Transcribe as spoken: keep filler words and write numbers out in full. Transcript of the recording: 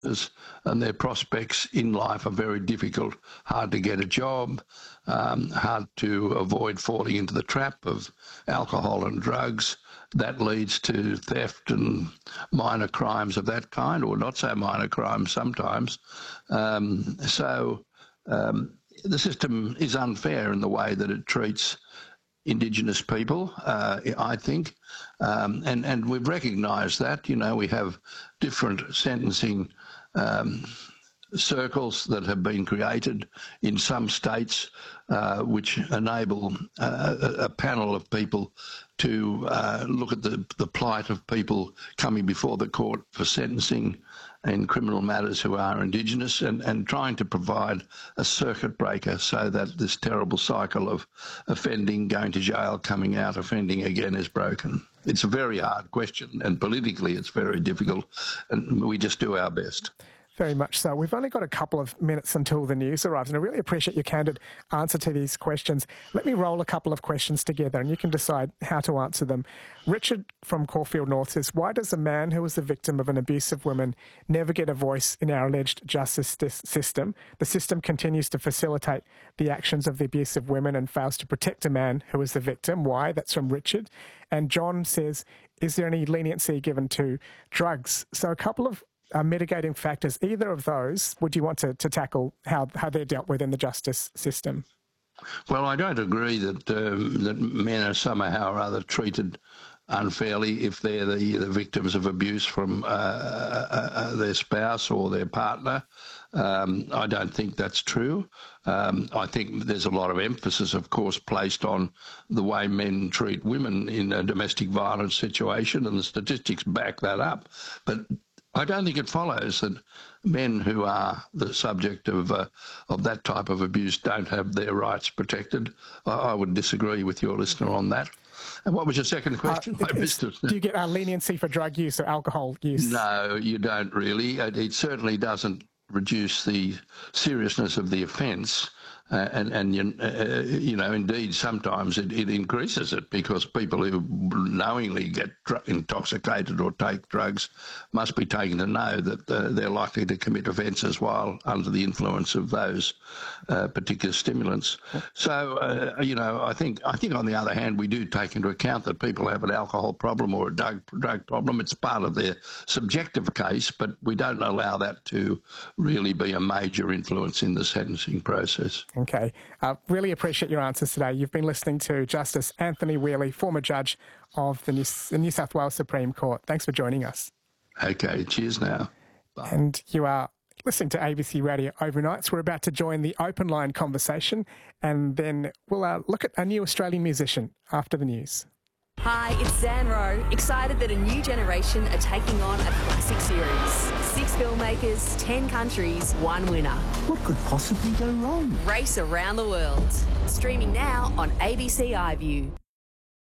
and their prospects in life are very difficult, hard to get a job, um, hard to avoid falling into the trap of alcohol and drugs. That leads to theft and minor crimes of that kind, or not so minor crimes sometimes. Um, so um, the system is unfair in the way that it treats Indigenous people, uh, I think, um, and, and we've recognised that. You know, we have different sentencing um, circles that have been created in some states uh, which enable uh, a, a panel of people to uh, look at the, the plight of people coming before the court for sentencing in criminal matters who are Indigenous, and, and trying to provide a circuit breaker so that this terrible cycle of offending, going to jail, coming out, offending again is broken. It's a very hard question, and politically it's very difficult, and we just do our best. Very much so. We've only got a couple of minutes until the news arrives, and I really appreciate your candid answer to these questions. Let me roll a couple of questions together and you can decide how to answer them. Richard from Caulfield North says, why does a man who was the victim of an abusive woman never get a voice in our alleged justice system? The system continues to facilitate the actions of the abusive women and fails to protect a man who is the victim. Why? That's from Richard. And John says, is there any leniency given to drugs? So a couple of Uh, mitigating factors, either of those, would you want to, to tackle how, how they're dealt with in the justice system? Well, I don't agree that um, that men are somehow or other treated unfairly if they're the, the victims of abuse from uh, uh, their spouse or their partner. Um, I don't think that's true. Um, I think there's a lot of emphasis, of course, placed on the way men treat women in a domestic violence situation, and the statistics back that up. But I don't think it follows that men who are the subject of uh, of that type of abuse don't have their rights protected. I, I would disagree with your listener on that. And what was your second question? Uh, I missed it. Do you get uh, leniency for drug use or alcohol use? No, you don't really. It, it certainly doesn't reduce the seriousness of the offence. Uh, and, and you, uh, you know, indeed, sometimes it, it increases it, because people who knowingly get dr- intoxicated or take drugs must be taken to know that uh, they're likely to commit offences while under the influence of those uh, particular stimulants. So, uh, you know, I think I think on the other hand, we do take into account that people have an alcohol problem or a drug, drug problem. It's part of their subjective case, but we don't allow that to really be a major influence in the sentencing process. Okay. Uh, really appreciate your answers today. You've been listening to Justice Anthony Whealy, former judge of the New, the New South Wales Supreme Court. Thanks for joining us. Okay, cheers now. Bye. And you are listening to A B C Radio Overnights. We're about to join the open line conversation, and then we'll uh, look at a new Australian musician after the news. Hi, it's Zan Rowe, excited that a new generation are taking on a classic series. Six filmmakers, ten countries, one winner. What could possibly go wrong? Race around the world. Streaming now on A B C iView.